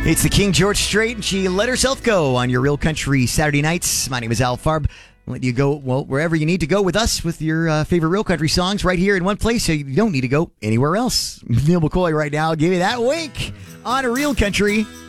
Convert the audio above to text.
It's the King George Strait, and she let herself go on your Real Country Saturday nights. My name is Al Farb. I'll let you go, well, wherever you need to go with us with your favorite Real Country songs right here in one place, so you don't need to go anywhere else. Neil McCoy right now, give you that wink on a Real Country